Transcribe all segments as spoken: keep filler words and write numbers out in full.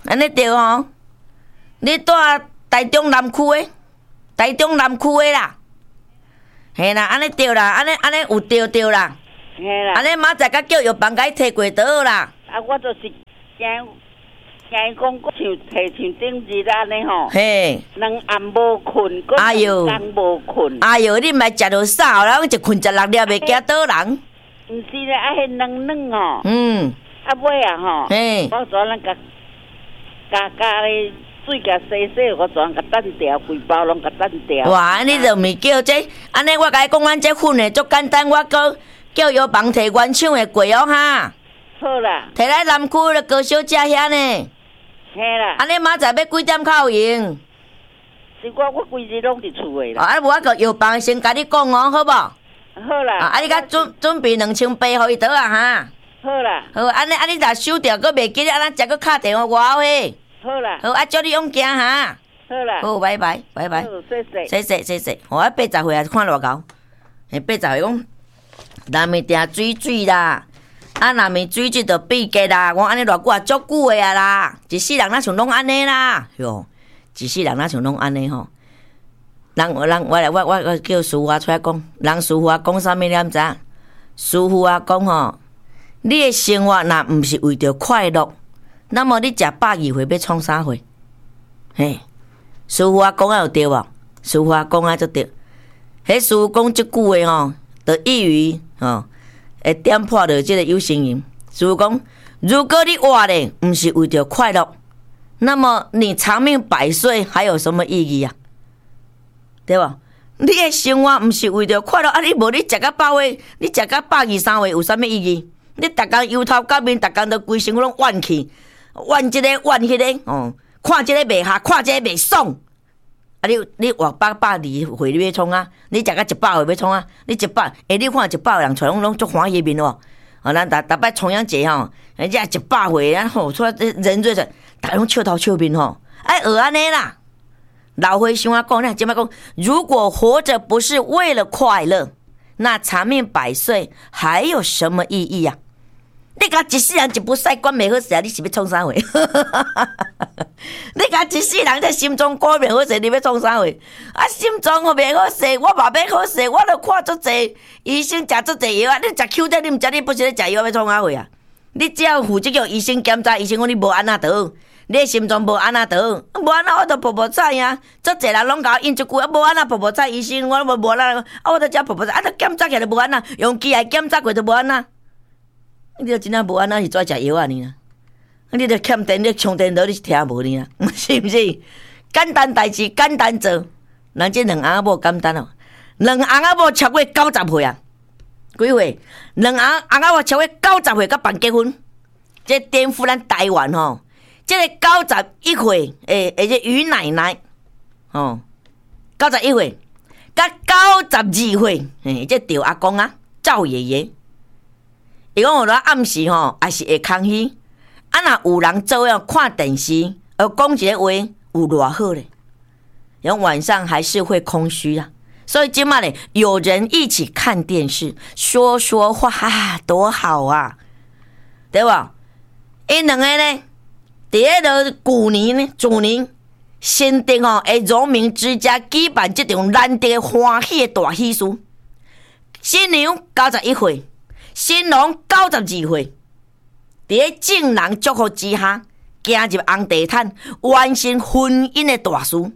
安尼对哦。你住台中南区的，台中南区的啦。嘿啦，安尼对啦，安尼安尼有对对啦。 嘿啦。 安尼明仔甲叫药房甲伊摕过倒啦。 啊，我就是惊惊讲，我像摕像顶日安尼吼。 嘿。 两暗无困， 哎哟， 两无困。 哎哟，你莫食着少，人一困十六粒袂惊倒人。 毋是咧，啊，迄软软吼。 嗯。 啊尾啊吼。 嘿。 我昨咱甲加加咧。水甲洗洗，我全甲单掉，规包拢甲单掉。 哇，安尼就毋是叫这，安尼我甲你讲，咱这粉的足简单，我叫叫药房摕原厂的过哦哈。 好啦。 摕来南区的高小姐遐呢。 嘿啦。 安尼明仔要几点靠用？ 是我我规日拢伫厝诶啦。 啊，无我甲药房先甲你讲哦，好无？ 好啦。 啊，你甲准准备两千八互伊倒啊哈。 好啦。 好，安尼安尼若收掉，佫袂记得，安尼则佫敲电话外口嘿。 好啦， 好啊，祝你勇行哈。 好啦， 好，拜拜，拜拜。 好，谢谢， 谢谢，谢谢。我八十岁啊，看偌高。诶，八十岁讲，南面定水水啦，啊，南面水水就闭结啦。我安尼偌久啊，足久诶啊啦，一世人哪像拢安尼啦，哟，一世人哪像拢安尼吼。人人我来我我我叫师傅出来讲，人师傅啊讲啥物你毋知？师傅啊讲吼，你诶生活若毋是为着快乐。那么你食百二岁要创啥岁？嘿，师傅啊讲啊有对无？师傅啊讲啊就对。迄师傅讲即句话吼，就意于吼，会点破着即个有心人。师傅讲，如果你活咧毋是为着快乐，那么你长命百岁还有什么意义啊？对无？你的生活毋是为着快乐，啊！你无你食到百岁，你食到百二三岁有啥物意义？你逐工由头到面，逐工都规身躯拢怨气。怨即个怨迄个，哦，看即个袂下，看即个袂爽。啊，你你活百百二岁你要创啊？你食到一百岁要创啊？你一百，哎，你看一百人出来拢拢足欢喜面哦。啊，咱逐逐摆重阳节吼，人家一百岁，然后出来人最多，逐拢笑头笑面吼。哎，学安尼啦。老岁想啊讲，你即摆讲，如果活着不是为了快乐，那长命百岁还有什么意义啊？你甲一世人一部赛管袂好势啊！你是要创啥货？你甲一世人这心脏肝袂好势，你要创啥货？啊，心脏我袂好势，我嘛要好势，我都看足济医生，食足济药啊！你食 Q 点，你毋知你不是咧食药要创啥货啊？你只要负责叫医生检查，医生讲你无安那倒，你的心脏无安那倒，无安那我就婆婆菜啊！足济人拢甲我应一句啊，无安那婆婆菜，医生我无无安那，啊我都食婆婆菜，啊，都检查起来无安那，用机来检查过都无安那。你著真正无安那是怎食药啊？你啊，你著欠电，你充电头你是听无你啊？是毋是？简单代志简单做，咱这两翁某简单哦。两翁某超过九十岁啊，几岁？两翁翁某超过九十岁，甲办结婚，这颠覆咱台湾吼。这个九十一岁诶，而且于奶奶哦，九十一岁，甲九十二岁，诶，这赵阿公啊，赵爷爷。伊讲有咧暗时吼，也是会空虚。啊，若有人做样看电视，而讲一个话，有偌好咧。然后晚上还是会空虚啊。所以今嘛咧，有人一起看电视，说说话，啊、多好啊，对吧？因两个呢，第一个旧年呢，旧年新定吼，会荣民之家举办这种难得欢喜的大喜事。新娘九十一岁。新郎九十二岁，伫众人祝福之下，行入红地毯，完成婚姻的大事。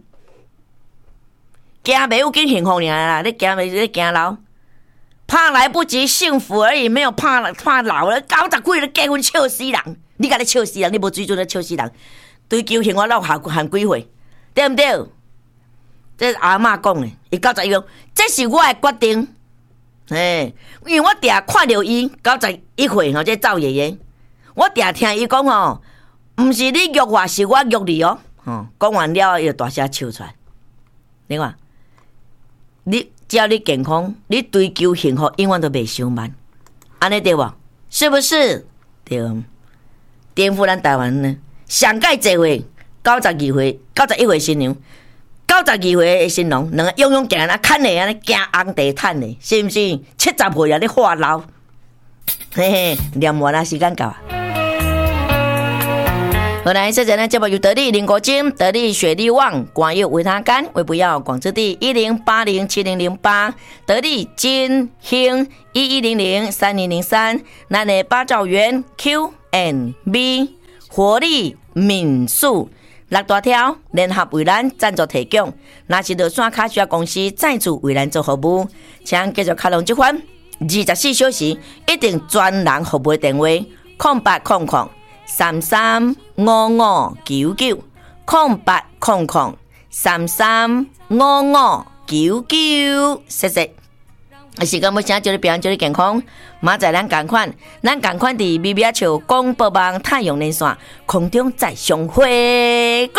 行袂有紧幸福尔啦，你行袂你行老，怕来不及幸福而已，没有怕怕老了。九十几了结婚笑死人，你甲你笑死人，你无水准咧笑死人。追求幸福老下限几岁，对毋对？这阿嬷讲的，伊九十一讲，这是我的决定。嘿，因为我定看到伊九十一岁吼，这赵爷爷，我定听伊讲吼，毋是你约我，是我约你哦。吼，讲完了又大声笑出来。你看，你只要你健康，你追求幸福，永远都袂伤慢，安尼对无？是不是？对。颠覆咱台湾呢，上届这位九十二岁、九十一岁新娘。九十二岁的新郎，两个勇勇行啊，牵的安尼行红地毯的，是毋是？七十岁啊，咧话老，嘿嘿，念完啊，时间到啊。 好来，这节呢节目由得力林国金、得力雪力旺、广药维他干为不要广之地一零八零七零零八，得力金兴一一零零三零零三，咱的八兆元 Q and B 活力民宿。六大条联合为咱赞助提供，若是落线卡需要公司赞助为咱做服务，请继续卡通这款二十四小时一定专人服务电话：空八空空三三五五九九，空八空空三三五五九九，谢谢。时间要请祝你平安，祝你健康。明仔咱同款，咱同款伫咪咪啊笑广播网太阳连线空中再相会。